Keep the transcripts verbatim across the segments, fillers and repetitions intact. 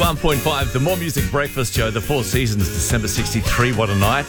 ninety-one point five, the More Music Breakfast Show, the Four Seasons, December sixty-three, what a night.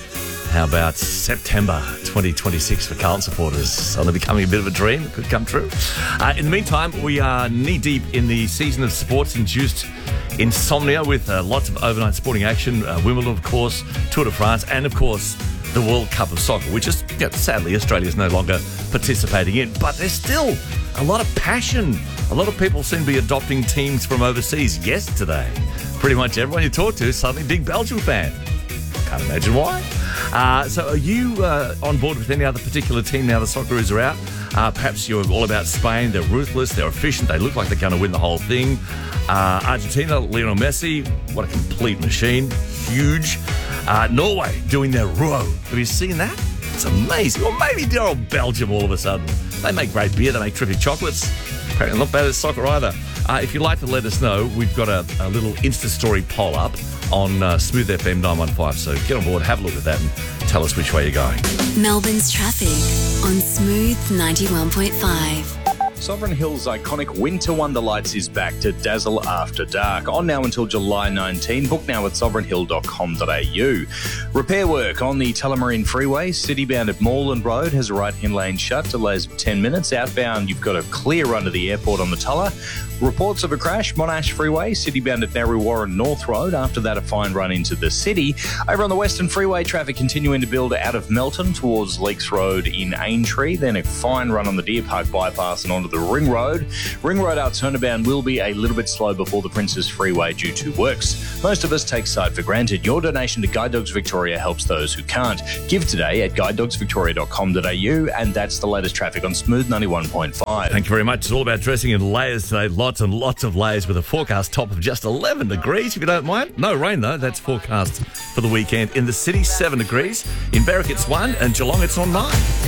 How about September twenty twenty-six for Carlton supporters? Suddenly becoming a bit of a dream. It could come true. Uh, in the meantime, we are knee-deep in the season of sports-induced insomnia with uh, lots of overnight sporting action. Uh, Wimbledon, of course, Tour de France, and, of course, the World Cup of Soccer, which is, you know, sadly, Australia's no longer participating in. But there's still a lot of passion. A lot of people seem to be adopting teams from overseas. Yesterday, pretty much everyone you talk to is suddenly a big Belgium fan. Can't imagine why. Uh, so are you uh, on board with any other particular team now the Socceroos are out? Uh, perhaps you're all about Spain. They're ruthless. They're efficient. They look like they're going to win the whole thing. Uh, Argentina, Lionel Messi, what a complete machine. Huge. Uh, Norway doing their row. Have you seen that? It's amazing. Or maybe they're all Belgium all of a sudden. They make great beer. They make terrific chocolates. Apparently not bad at soccer either. Uh, if you'd like to let us know, we've got a, a little Insta story poll up on uh, Smooth F M nine one five. So get on board, have a look at that and tell us which way you're going. Melbourne's traffic on Smooth ninety-one point five. Sovereign Hills' iconic Winter Wonder Lights is back to dazzle after dark. On now until July nineteenth. Book now at sovereign hill dot com dot a u. Repair work on the Tullamarine Freeway. Citybound at Moreland Road has a right-hand lane shut. Delays of ten minutes. Outbound, you've got a clear run to the airport on the Tulla. Reports of a crash, Monash Freeway, citybound at Narre Warren North Road. After that, a fine run into the city. Over on the Western Freeway, traffic continuing to build out of Melton towards Leaks Road in Aintree. Then a fine run on the Deer Park bypass and onto the Ring Road. Ring Road out turnabout will be a little bit slow before the Princes Freeway due to works. Most of us take sight for granted. Your donation to Guide Dogs Victoria helps those who can't. Give today at guide dogs victoria dot com dot a u, and that's the latest traffic on Smooth ninety-one point five. Thank you very much. It's all about dressing in layers today. Lots and lots of layers with a forecast top of just eleven degrees, if you don't mind. No rain, though. That's forecast for the weekend. In the city, seven degrees. In Berwick, it's one, and Geelong, it's on nine.